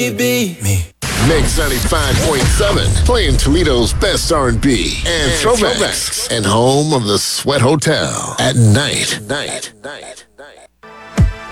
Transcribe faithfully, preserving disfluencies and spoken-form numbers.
baby. Me. Mix ninety-five point seven, playing Toledo's best R and B and, and throwbacks, and home of the Sweat Hotel at night. Night. Night.